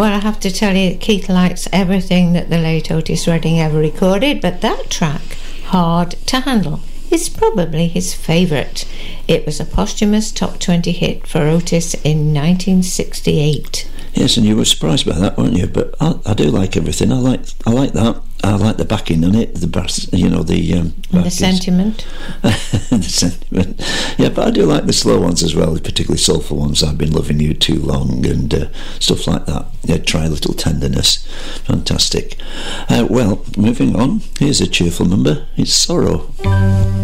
Well, I have to tell you, Keith likes everything that the late Otis Redding ever recorded, but that track, Hard to Handle, is probably his favourite. It was a posthumous top 20 hit for Otis in 1968. Yes, and you were surprised by that, weren't you? But I do like everything. I like that. I like the backing on it, the brass, the The sentiment. The sentiment. Yeah, but I do like the slow ones as well, particularly soulful ones. I've been loving you too long and stuff like that. Yeah, Try a Little Tenderness. Fantastic. Well, moving on. Here's a cheerful number. It's Sorrow.